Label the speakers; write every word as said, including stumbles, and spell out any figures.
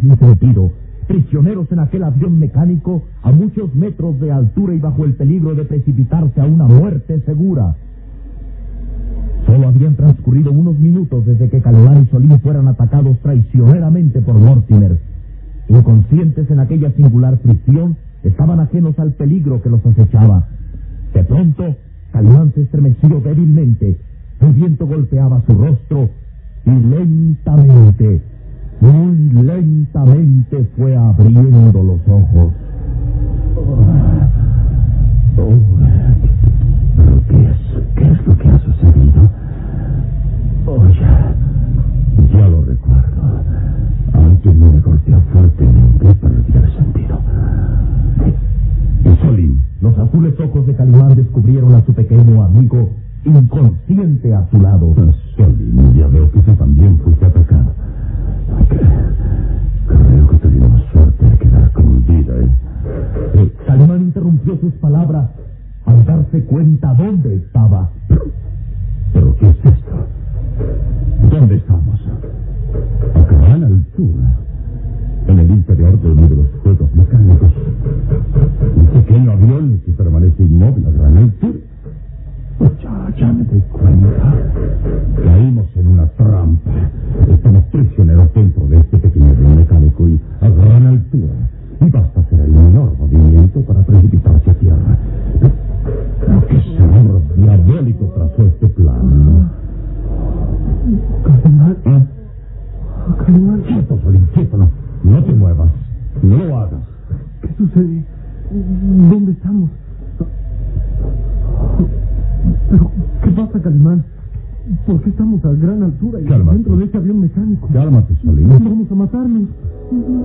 Speaker 1: sin sentido. Prisioneros en aquel avión mecánico a muchos metros de altura y bajo el peligro de precipitarse a una muerte segura. Solo habían transcurrido unos minutos desde que Calimán y Solín fueran atacados traicioneramente por Mortimer. Inconscientes en aquella singular prisión, estaban ajenos al peligro que los acechaba. De pronto, Calimán se estremeció débilmente. El viento golpeaba su rostro y lentamente, muy lentamente fue abriendo los ojos.
Speaker 2: Oh, oh, ¿pero qué es? ¿Qué es lo que ha sucedido? Oh, ya, ya lo recuerdo. Alguien me golpeó fuertemente y perdí el sentido.
Speaker 1: Y Solín, los azules ojos de Calimán descubrieron a su pequeño amigo inconsciente a su lado.
Speaker 2: Solín, ya veo que tú también fuiste atacado. Creo que tuvimos suerte de quedar con vida, ¿eh?
Speaker 1: eh Calimán interrumpió sus palabras al darse cuenta dónde estaba.
Speaker 2: Pero, ¿pero qué es esto? ¿Dónde estamos? A gran altura. En el interior de uno de los juegos mecánicos. Un pequeño avión que permanece inmóvil a gran altura. Pues ya, ya me doy cuenta. Caímos en una trampa. Estamos prisioneros dentro de este pequeño avión mecánico y a gran altura. Y basta hacer el menor movimiento para precipitarse a tierra. Pero, pero qué sabor diabólico trazó este plan.
Speaker 3: Calimán.
Speaker 2: ¿Eh?
Speaker 3: Calimán.
Speaker 2: Quieto, Solín, quieto, no. No te muevas. No lo hagas.
Speaker 3: ¿Qué sucede? ¿Dónde estamos? ¿Pero qué pasa, Calimán? ¿Por qué estamos a gran altura y
Speaker 2: Cálmate.
Speaker 3: dentro de este avión mecánico?
Speaker 2: Cálmate, Solín.
Speaker 3: Vamos a matarnos.